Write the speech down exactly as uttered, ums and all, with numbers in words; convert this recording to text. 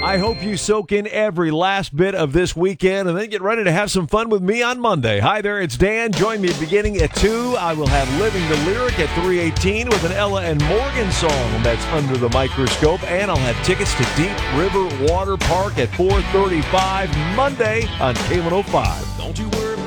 I hope you soak in every last bit of this weekend and then get ready to have some fun with me on Monday. Hi there, it's Dan. Join me beginning at two. I will have Living the Lyric at three eighteen with an Ella and Morgan song that's Under the Microscope. And I'll have tickets to Deep River Water Park at four thirty-five Monday on K one oh five. Don't you